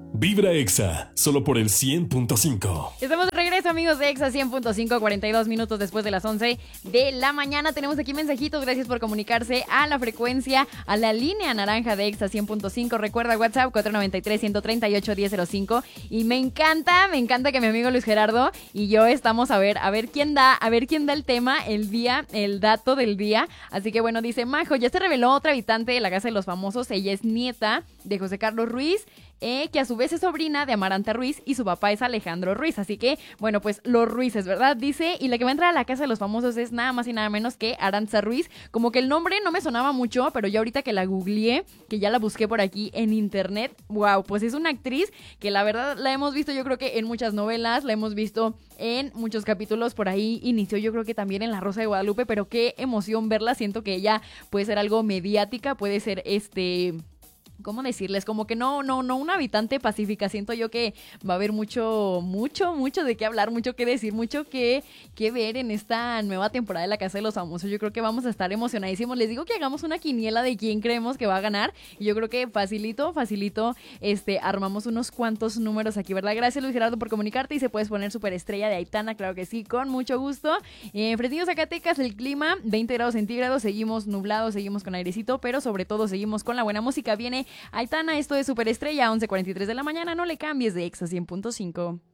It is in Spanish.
Vibra Exa, solo por el 100.5. Estamos de regreso, amigos de Exa 100.5, 42 minutos después de las 11 de la mañana. Tenemos aquí mensajitos, gracias por comunicarse a la frecuencia, a la línea naranja de Exa 100.5. Recuerda WhatsApp 493-138-1005. Y me encanta que mi amigo Luis Gerardo y yo estamos a ver quién da el tema, el dato del día. Así que bueno, dice Majo, ya se reveló otra habitante de la Casa de los Famosos. Ella es nieta de José Carlos Ruiz, que a su vez es sobrina de Amaranta Ruiz y su papá es Alejandro Ruiz. Así que, bueno, pues los Ruizes, ¿verdad? Dice, y la que va a entrar a la Casa de los Famosos es nada más y nada menos que Arantxa Ruiz. Como que el nombre no me sonaba mucho, pero yo ahorita que la googleé, que ya la busqué por aquí en internet, wow, pues es una actriz que la verdad la hemos visto yo creo que en muchas novelas, la hemos visto en muchos capítulos, por ahí inició yo creo que también en La Rosa de Guadalupe, pero qué emoción verla. Siento que ella puede ser algo mediática, puede ser ¿cómo decirles? Como que no una habitante pacífica. Siento yo que va a haber mucho de qué hablar, mucho que decir, mucho que ver en esta nueva temporada de La Casa de los Famosos. Yo creo que vamos a estar emocionadísimos. Les digo que hagamos una quiniela de quién creemos que va a ganar. Y yo creo que facilito, armamos unos cuantos números aquí, ¿verdad? Gracias, Luis Gerardo, por comunicarte. Y se puedes poner superestrella de Aitana, claro que sí, con mucho gusto. Fresnillo, Zacatecas, el clima, 20 grados centígrados. Seguimos nublados, seguimos con airecito, pero sobre todo seguimos con la buena música. Viene Aitana, esto es Superestrella, 11:43 de la mañana, no le cambies de Exa 100.5.